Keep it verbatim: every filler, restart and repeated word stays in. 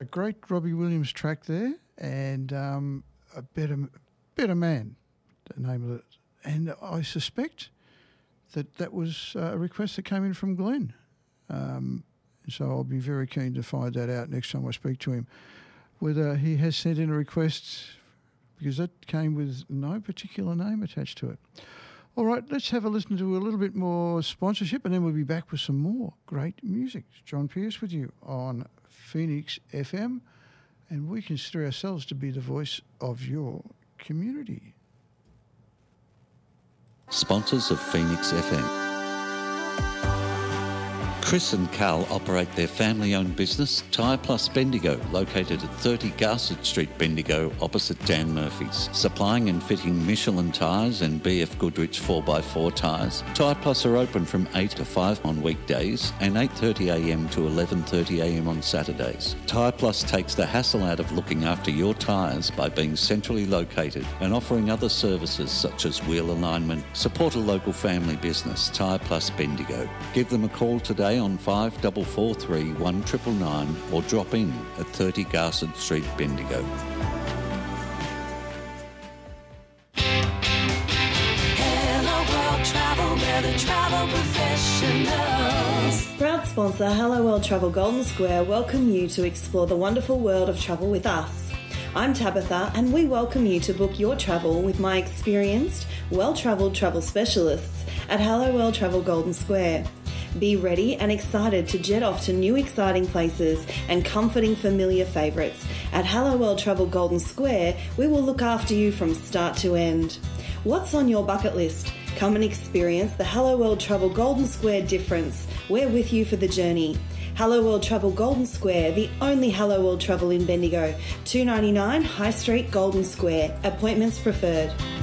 A great Robbie Williams track there, and um, a better, better man, the name of it. And I suspect that that was a request that came in from Glenn. Um, so I'll be very keen to find that out next time I speak to him, whether he has sent in a request, because that came with no particular name attached to it. All right, let's have a listen to a little bit more sponsorship, and then we'll be back with some more great music. John Pierce with you on Phoenix F M, and we consider ourselves to be the voice of your community. Sponsors of Phoenix F M. Chris and Carl operate their family-owned business, Tyre Plus Bendigo, located at thirty Garsted Street, Bendigo, opposite Dan Murphy's. Supplying and fitting Michelin tyres and B F Goodrich four by four tyres, Tyre Plus are open from eight to five on weekdays and eight thirty a m to eleven thirty a m on Saturdays. Tyre Plus takes the hassle out of looking after your tyres by being centrally located and offering other services such as wheel alignment. Support a local family business, Tyre Plus Bendigo. Give them a call today on five four four three, one nine nine nine or drop in at thirty Garsted Street, Bendigo. Hello World Travel, we're the travel professionals. Proud sponsor Hello World Travel Golden Square welcome you to explore the wonderful world of travel with us. I'm Tabitha, and we welcome you to book your travel with my experienced, well-travelled travel specialists at Hello World Travel Golden Square. Be ready and excited to jet off to new exciting places and comforting familiar favourites. At Hello World Travel Golden Square, we will look after you from start to end. What's on your bucket list? Come and experience the Hello World Travel Golden Square difference. We're with you for the journey. Hello World Travel Golden Square, the only Hello World Travel in Bendigo. two ninety-nine High Street, Golden Square. Appointments preferred.